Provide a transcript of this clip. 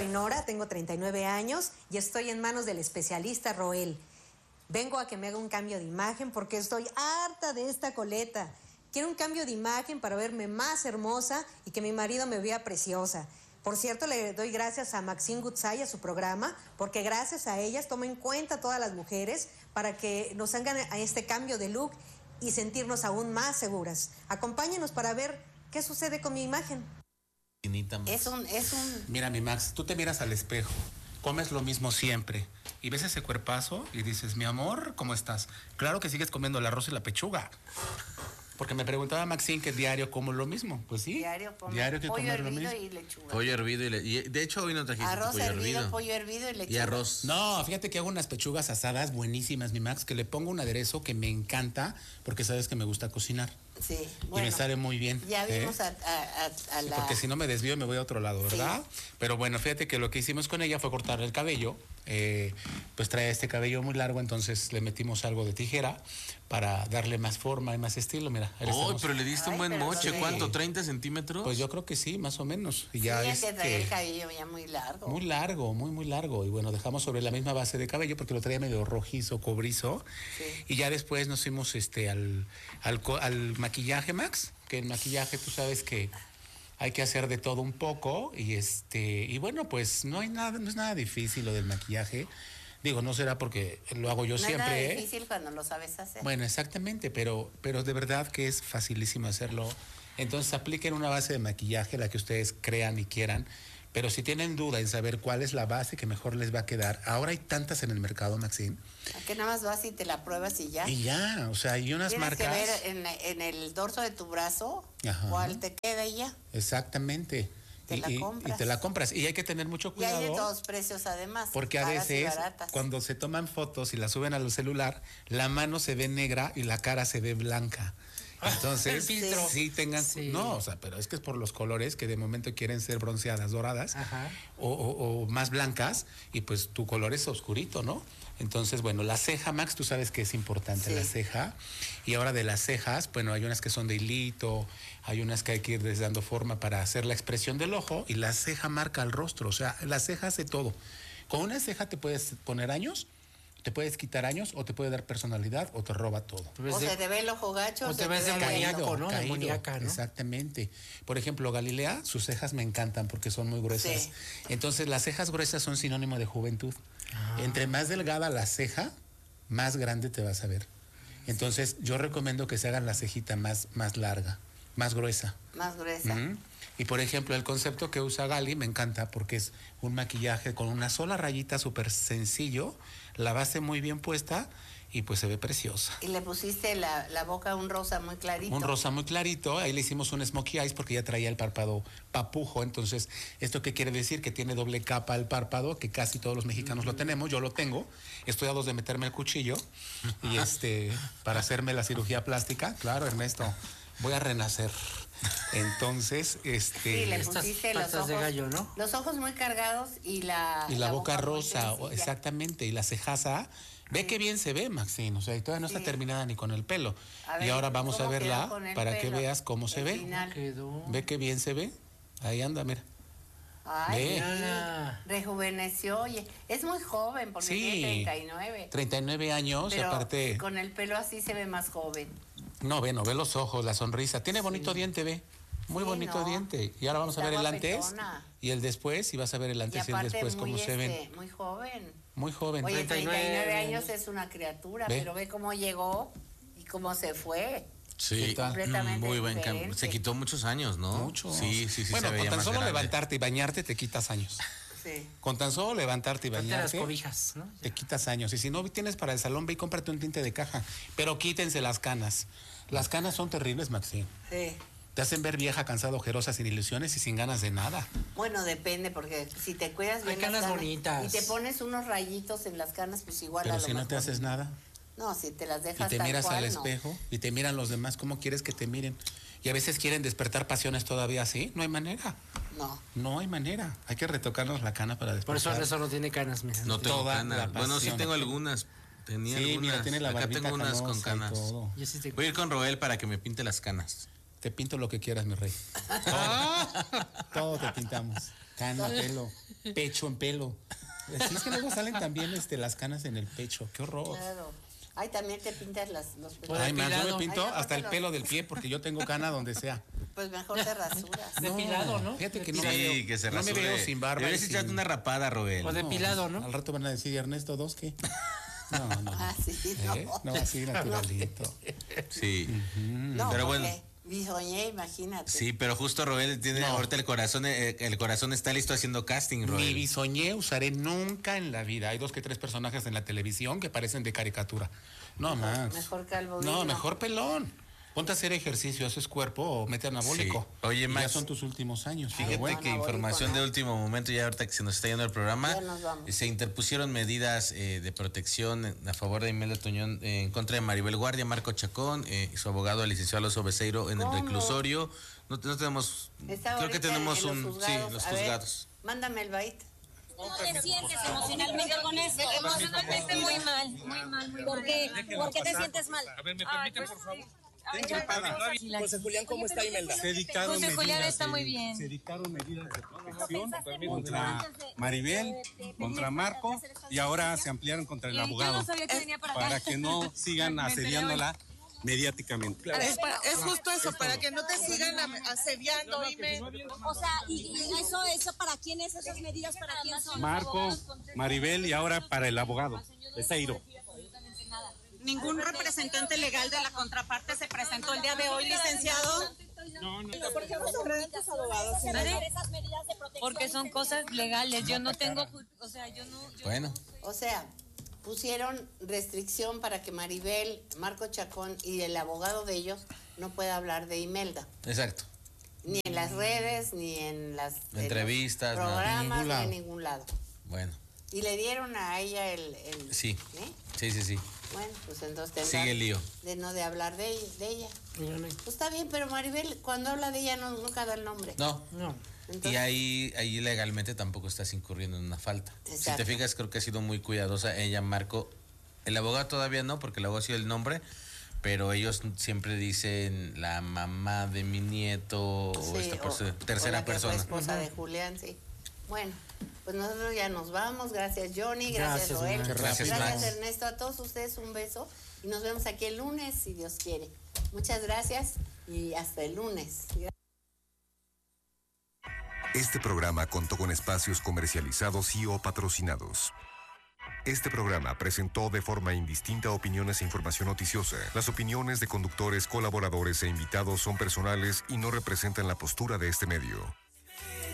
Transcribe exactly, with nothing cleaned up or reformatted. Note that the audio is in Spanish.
soy Nora, tengo treinta y nueve años y estoy en manos del especialista Roel. Vengo a que me haga un cambio de imagen porque estoy harta de esta coleta. Quiero un cambio de imagen para verme más hermosa y que mi marido me vea preciosa. Por cierto, le doy gracias a Maxine Goodside, a su programa, porque gracias a ellas tomo en cuenta a todas las mujeres para que nos hagan a este cambio de look y sentirnos aún más seguras. Acompáñenos para ver qué sucede con mi imagen. Es un, es un... Mira, mi Max, tú te miras al espejo, comes lo mismo siempre y ves ese cuerpazo y dices, mi amor, ¿cómo estás? Claro que sigues comiendo el arroz y la pechuga. Porque me preguntaba Maxine que diario como lo mismo. Pues sí. Diario como diario que pollo comer lo hervido mismo. y lechuga. Pollo hervido y, le y de hecho hoy no trajiste arroz pollo hervido, hervido. pollo hervido y lechuga. Y arroz. No, fíjate que hago unas pechugas asadas buenísimas, mi Max, que le pongo un aderezo que me encanta porque sabes que me gusta cocinar. Sí, bueno. Y me sale muy bien. Ya ¿eh? vimos a, a, a, a la... Porque si no me desvío me voy a otro lado, ¿verdad? Sí. Pero bueno, fíjate que lo que hicimos con ella fue cortarle el cabello. Eh, pues trae este cabello muy largo, entonces le metimos algo de tijera para darle más forma y más estilo. Mira. Oh, pero le diste Ay, un buen moche. Sí. ¿Cuánto? ¿treinta centímetros? Pues yo creo que sí, más o menos. Y sí, ya es este, que trae el cabello ya muy largo. Muy largo, muy, muy largo. Y bueno, dejamos sobre la misma base de cabello porque lo traía medio rojizo, cobrizo. Sí. Y ya después nos fuimos este, al, al, al maquillaje, Max. Que en maquillaje tú sabes que hay que hacer de todo un poco. Y este y bueno, pues no hay nada, no es nada difícil lo del maquillaje. Digo, no será porque lo hago yo no siempre. No es nada difícil cuando lo sabes hacer. Bueno, exactamente, pero, pero de verdad que es facilísimo hacerlo. Entonces apliquen una base de maquillaje, la que ustedes crean y quieran. Pero si tienen duda en saber cuál es la base que mejor les va a quedar, ahora hay tantas en el mercado, Maxine. Que nada más vas y te la pruebas y ya. Y ya, o sea, hay unas Tienes marcas. Tienes que ver en, en el dorso de tu brazo. Ajá. Cuál te queda y ya. Exactamente. Te y, la compras. Y te la compras. Y hay que tener mucho cuidado. Y hay de todos precios además. Porque a veces cuando se toman fotos y las suben al celular, la mano se ve negra y la cara se ve blanca. Entonces, sí, sí tengan... Sí. No, o sea, pero es que es por los colores que de momento quieren ser bronceadas, doradas o, o, o más blancas y pues tu color es oscurito, ¿no? Entonces, bueno, la ceja, Max, tú sabes que es importante sí. la ceja. Y ahora de las cejas, bueno, hay unas que son de hilito, hay unas que hay que ir dando forma para hacer la expresión del ojo y la ceja marca el rostro, o sea, la ceja hace todo. Con una ceja te puedes poner años, te puedes quitar años o te puede dar personalidad o te roba todo. O se te ve el ojo gacho o te ves de maníaco, ¿no? Caído, maníaca, ¿no? Exactamente. Por ejemplo, Galilea, sus cejas me encantan porque son muy gruesas. Sí. Entonces, las cejas gruesas son sinónimo de juventud. Ah. Entre más delgada la ceja, más grande te vas a ver. Entonces, yo recomiendo que se hagan la cejita más, más larga, más gruesa. Más gruesa. ¿Mm? Y por ejemplo, el concepto que usa Gali me encanta porque es un maquillaje con una sola rayita súper sencillo, la base muy bien puesta y pues se ve preciosa. Y le pusiste la, la boca un rosa muy clarito. Un rosa muy clarito, ahí le hicimos un smokey eyes porque ya traía el párpado papujo, entonces, ¿esto qué quiere decir? Que tiene doble capa el párpado, que casi todos los mexicanos mm. lo tenemos, yo lo tengo, estoy a dos de meterme el cuchillo y este, para hacerme la cirugía plástica, claro, Ernesto, voy a renacer. Entonces, este... Sí, le pusiste los ojos, de gallo, ¿no? Los ojos muy cargados y la... Y la, la boca, boca rosa, exactamente, y la cejaza. Ve sí. qué bien se ve, Maxine, o sea, y todavía no sí. está terminada ni con el pelo. Ver, y ahora vamos a verla para pelo? que veas cómo se ve. Quedó. Ve qué bien se ve. Ahí anda, mira. Ay, sí, rejuveneció, oye, es muy joven porque sí, tiene treinta y nueve. treinta y nueve años, pero aparte... con el pelo así se ve más joven. No, ve, no, ve los ojos, la sonrisa. Tiene bonito sí. diente, ve. Muy sí, bonito no. diente. Y ahora vamos Está a ver el antes y el después, y vas a ver el antes y, y el después, cómo este, se ven. Muy joven. Muy joven. Oye, treinta y nueve años es una criatura, ¿Ve? pero ve cómo llegó y cómo se fue. Sí, completamente muy buen cambio. Se quitó muchos años, ¿no? Muchos. Sí, sí, sí. Bueno, se con tan solo grande. levantarte y bañarte te quitas años. Sí. Con tan solo levantarte y bañarte. Las cobijas, ¿no? Te quitas años. Y si no tienes para el salón, ve y cómprate un tinte de caja. Pero quítense las canas. Las canas son terribles, Maxine. Sí. Te hacen ver vieja, cansada, ojerosa, sin ilusiones y sin ganas de nada. Bueno, depende, porque si te cuidas bien Hay canas, las canas bonitas. y te pones unos rayitos en las canas, pues igual Pero a lo si no mejor. te haces nada. No, si te las dejas y te tal miras cual, al no. espejo y te miran los demás, ¿cómo quieres que te miren? Y a veces quieren despertar pasiones todavía así, no hay manera. No. No hay manera. Hay que retocarnos la cana para despertar. Por eso eso no tiene canas, mira. No tengo Toda canas. Bueno, sí tengo algunas. Tenía sí, algunas. Mira, tiene la Acá tengo unas con canas. Yo sí te... Voy a ir con Roel para que me pinte las canas. Te pinto lo que quieras, mi rey. Todo, todo te pintamos. Cana, pelo. pecho en pelo. Así es que luego salen también este, las canas en el pecho. Qué horror. Claro. Ay, también te pintas las, los pelos. Ay, man, yo me pinto Ay, hasta el pelo los... del pie porque yo tengo cana donde sea. Pues mejor te rasuras. Depilado, ¿no? Fíjate que no, sí, me, veo, que se no me veo sin barba. Debes echarte sin... una rapada, Roel. O depilado, ¿no? Al rato van a decir, Ernesto, ¿dos qué? No, no. Ah, sí, ¿Eh? no. No, así naturalito. Sí. Uh-huh. No, pero bueno. Bisoñé, imagínate. Sí, pero justo Roel tiene no. ahorita el corazón, el, el corazón está listo haciendo casting, Roel. Ni bisoñé usaré nunca en la vida. Hay dos que tres personajes en la televisión que parecen de caricatura. No mejor, más. Mejor calvo. No, mejor pelón. Ponte a hacer ejercicio, haces cuerpo o mete anabólico. Sí. Oye, Max, ya son tus últimos años. Fíjate bueno. que información de último momento, ya ahorita que se nos está yendo el programa, se interpusieron medidas eh, de protección a favor de Imelda Tuñón eh, en contra de Maribel Guardia, Marco Chacón eh, y su abogado, el licenciado Alonso Beceiro, en ¿Cómo? el reclusorio. No, no tenemos, está creo que tenemos un, juzgados. sí, los a juzgados. Ver, mándame el bait. ¿Cómo te sientes emocionalmente con esto? Emocionalmente muy mal, muy mal, muy mal. ¿Por qué? ¿Por qué te sientes mal? A ver, ¿me permiten, por favor? José Julián, ¿cómo está Imelda? Se dictaron José Julián está muy bien. Se dictaron medidas de protección contra Maribel, contra Marco y ahora se ampliaron contra el abogado para que no sigan asediándola mediáticamente. Claro. Es, para, es justo eso, para que no te sigan asediando, dime. O sea, y, y eso, eso para quién es esas medidas, para quién son. Marco, Maribel y ahora para el abogado, Beceiro. ¿Ningún representante legal de la contraparte se presentó el día de hoy, licenciado? No, no. ¿Por qué vas a correr a tus abogados? Porque son cosas legales. Yo no tengo, o sea, yo no. Yo bueno. No o sea, pusieron restricción para que Maribel, Marco Chacón y el abogado de ellos no pueda hablar de Imelda. Exacto. Ni en las redes, ni en las entrevistas, en los programas, nada. ni en ningún lado. Bueno. Y le dieron a ella el... el sí. ¿eh? sí, sí, sí. Bueno, pues entonces tendrá sigue el lío. De no de hablar de ella. De ella. Pues está bien, pero Maribel cuando habla de ella no, nunca da el nombre. No, no. Entonces, y ahí, ahí legalmente tampoco estás incurriendo en una falta. Exacto. Si te fijas, creo que ha sido muy cuidadosa ella, Marco. El abogado todavía no, porque el abogado ha sido el nombre, pero ellos siempre dicen la mamá de mi nieto sí, o esta persona, o, tercera o la persona. La esposa uh-huh. de Julián, sí. Bueno, pues nosotros ya nos vamos. Gracias, Johnny. Gracias, gracias Roel. Gracias, gracias Ernesto. A todos ustedes un beso. Y nos vemos aquí el lunes, si Dios quiere. Muchas gracias y hasta el lunes. Este programa contó con espacios comercializados y o patrocinados. Este programa presentó de forma indistinta opiniones e información noticiosa. Las opiniones de conductores, colaboradores e invitados son personales y no representan la postura de este medio.